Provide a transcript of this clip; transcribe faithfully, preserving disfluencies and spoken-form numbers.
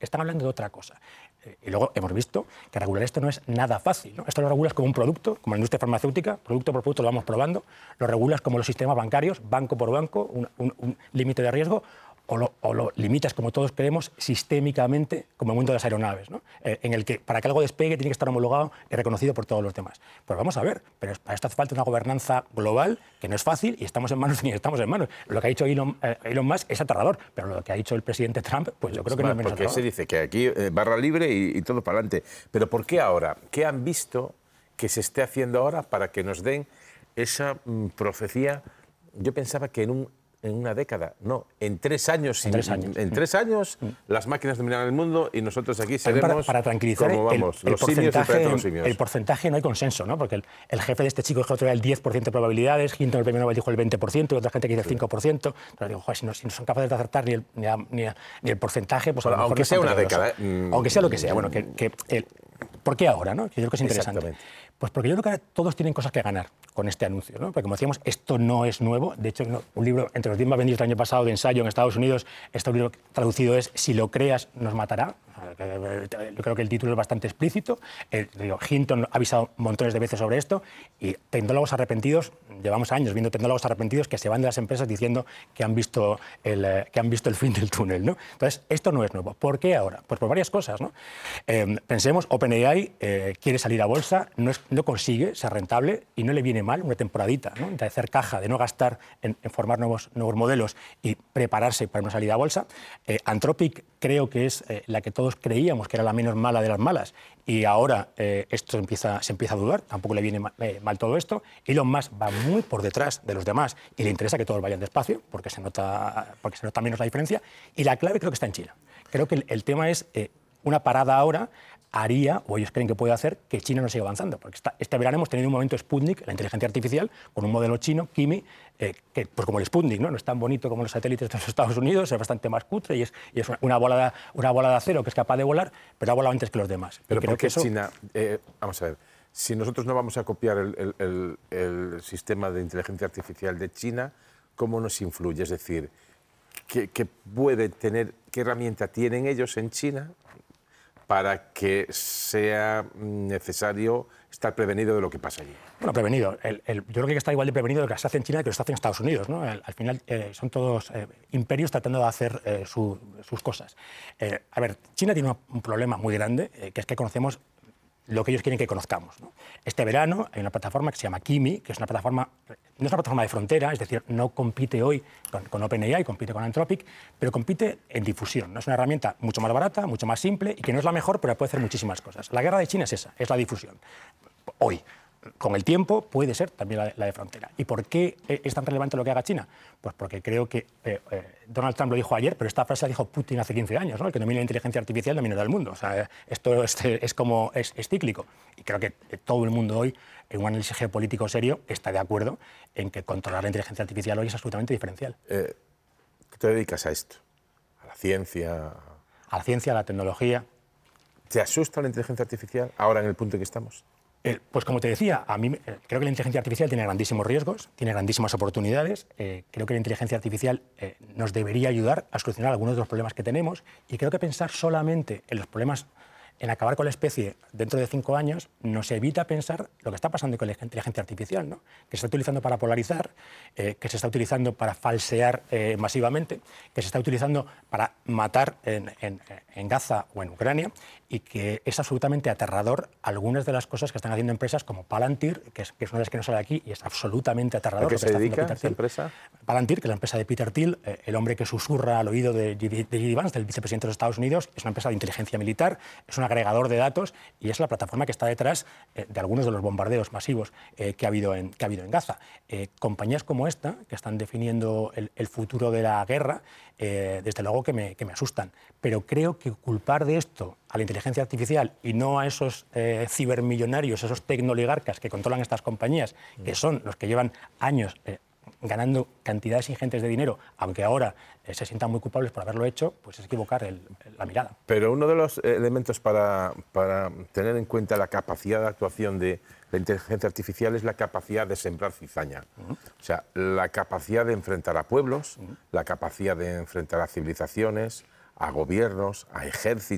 están hablando de otra cosa. Eh, y luego hemos visto que regular esto no es nada fácil, ¿no? Esto lo regulas como un producto, como la industria farmacéutica, producto por producto lo vamos probando, lo regulas como los sistemas bancarios, banco por banco, un, un, un límite de riesgo, o lo, o lo limitas, como todos queremos, sistémicamente, como el mundo de las aeronaves, ¿no? Eh, en el que para que algo despegue tiene que estar homologado y reconocido por todos los demás. Pues vamos a ver, pero para esto hace falta una gobernanza global, que no es fácil, y estamos en manos ni estamos en manos. Lo que ha dicho Elon, eh, Elon Musk es aterrador, pero lo que ha dicho el presidente Trump, pues yo creo que no es menos porque aterrador. se dice que aquí eh, barra libre y, y todo para adelante. Pero ¿por qué ahora? ¿Qué han visto que se esté haciendo ahora para que nos den esa mm, profecía? Yo pensaba que en un en una década, no, en tres años. En tres años. En tres años mm. las máquinas dominarán el mundo y nosotros aquí seremos, para, para tranquilizar, como vamos, el, el los simios y los simios. El porcentaje no hay consenso, ¿no? Porque el, el jefe de este chico dijo otro día el diez por ciento de probabilidades, Hinton el premio Nobel dijo el veinte por ciento y otra gente que dice el cinco por ciento. Pero digo, joder, si no, si no son capaces de acertar ni el, ni a, ni a, ni el porcentaje, pues a lo mejor aunque no sea una peligroso. década. ¿eh? Aunque sea lo que sea. Bueno, que, que el, ¿por qué ahora, no? Que yo creo que es interesante. Pues porque yo creo que ahora todos tienen cosas que ganar con este anuncio, ¿no? Porque como decíamos, esto no es nuevo. De hecho, no, un libro entre los diez más vendidos el año pasado de ensayo en Estados Unidos, este libro traducido es Si lo creas, nos matará. Yo creo que el título es bastante explícito. Eh, digo, Hinton ha avisado montones de veces sobre esto y tecnólogos arrepentidos, llevamos años viendo tecnólogos arrepentidos que se van de las empresas diciendo que han visto el, eh, que han visto el fin del túnel, ¿no? Entonces, esto no es nuevo. ¿Por qué ahora? Pues por varias cosas, ¿no? Eh, pensemos, OpenAI eh, quiere salir a bolsa, no, es, no consigue ser rentable y no le viene mal una temporadita, ¿no? De hacer caja, de no gastar en, en formar nuevos, nuevos modelos y prepararse para una salida a bolsa. Eh, Anthropic creo que es eh, la que todos creíamos que era la menos mala de las malas y ahora eh, esto empieza, se empieza a dudar, tampoco le viene mal, eh, mal todo esto. Elon Musk va muy por detrás de los demás y le interesa que todos vayan despacio porque se nota, porque se nota menos la diferencia y la clave creo que está en China. Creo que el, el tema es eh, una parada ahora haría, o ellos creen que puede hacer, que China no siga avanzando. Porque esta, este verano hemos tenido un momento Sputnik, la inteligencia artificial, con un modelo chino, Kimi, eh, que pues como el Sputnik, ¿no? No es tan bonito como los satélites de los Estados Unidos, es bastante más cutre y es, y es una, una, bola de, una bola de acero que es capaz de volar, pero ha volado antes que los demás. Pero creo ¿por qué que eso... China? Eh, vamos a ver, si nosotros no vamos a copiar el, el, el, el sistema de inteligencia artificial de China, ¿cómo nos influye? Es decir, ¿qué, qué puede tener, qué herramienta tienen ellos en China para que sea necesario estar prevenido de lo que pasa allí? Bueno, prevenido. El, el, yo creo que está igual de prevenido de lo que se hace en China que lo que se hace en Estados Unidos, ¿no? El, al final eh, son todos eh, imperios tratando de hacer eh, su, sus cosas. Eh, a ver, China tiene un problema muy grande, eh, que es que conocemos lo que ellos quieren que conozcamos, ¿no? Este verano hay una plataforma que se llama Kimi, que es una plataforma, no es una plataforma de frontera, es decir, no compite hoy con, con OpenAI, compite con Anthropic, pero compite en difusión, ¿no? Es una herramienta mucho más barata, mucho más simple y que no es la mejor, pero puede hacer muchísimas cosas. La guerra de China es esa, es la difusión. Hoy, con el tiempo, puede ser también la de, la de frontera. ¿Y por qué es tan relevante lo que haga China? Pues porque creo que eh, eh, Donald Trump lo dijo ayer, pero esta frase la dijo Putin hace quince años, ¿no? El que domina la inteligencia artificial dominará el mundo. O sea, esto es, es como es, es cíclico. Y creo que todo el mundo hoy, en un análisis geopolítico serio, está de acuerdo en que controlar la inteligencia artificial hoy es absolutamente diferencial. Eh, ¿Qué te dedicas a esto? ¿A la ciencia? A la ciencia, a la tecnología. ¿Te asusta la inteligencia artificial ahora en el punto en que estamos? Eh, pues como te decía, a mí eh, creo que la inteligencia artificial tiene grandísimos riesgos, tiene grandísimas oportunidades. Eh, creo que la inteligencia artificial eh, nos debería ayudar a solucionar algunos de los problemas que tenemos y creo que pensar solamente en los problemas, en acabar con la especie dentro de cinco años, nos evita pensar lo que está pasando con la inteligencia artificial, ¿no? Que se está utilizando para polarizar, eh, que se está utilizando para falsear eh, masivamente, que se está utilizando para matar en, en, en Gaza o en Ucrania y que es absolutamente aterrador algunas de las cosas que están haciendo empresas como Palantir, que es, que es una de las que no sale aquí y es absolutamente aterrador. ¿A qué lo que se está dedica Peter esa Thiel. empresa? Palantir, que es la empresa de Peter Thiel, eh, el hombre que susurra al oído de J D Vance, del vicepresidente de los Estados Unidos, es una empresa de inteligencia militar, es un agregador de datos y es la plataforma que está detrás eh, de algunos de los bombardeos masivos eh, que, ha habido en, que ha habido en Gaza. Eh, compañías como esta, que están definiendo el, el futuro de la guerra, eh, desde luego que me, que me asustan. Pero creo que culpar de esto a la inteligencia artificial y no a esos eh, cibermillonarios, esos tecnoligarcas que controlan estas compañías, que son los que llevan años eh, ganando cantidades ingentes de dinero, aunque ahora eh, se sientan muy culpables por haberlo hecho, pues es equivocar el, el, la mirada. Pero uno de los elementos para, para tener en cuenta la capacidad de actuación de la inteligencia artificial es la capacidad de sembrar cizaña. Uh-huh. O sea, la capacidad de enfrentar a pueblos, uh-huh. la capacidad de enfrentar a civilizaciones, a gobiernos, a ejércitos.